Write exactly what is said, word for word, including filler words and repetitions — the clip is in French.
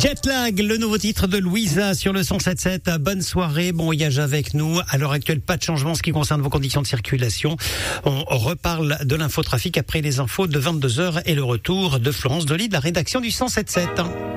Jetlag, le nouveau titre de Louisa sur le cent sept sept. Bonne soirée, bon voyage avec nous. À l'heure actuelle, pas de changement en ce qui concerne vos conditions de circulation. On reparle de l'infotrafic après les infos de vingt-deux heures et le retour de Florence Delis de la rédaction du cent sept sept.